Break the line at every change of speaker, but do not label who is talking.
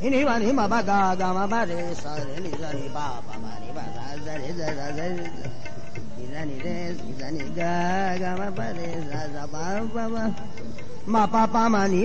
Ini ba ni ma ba ga ma ba re sa re ni za ni ba ma ni ba za re ni za ni ga ma ba re za ba ma pa ma ni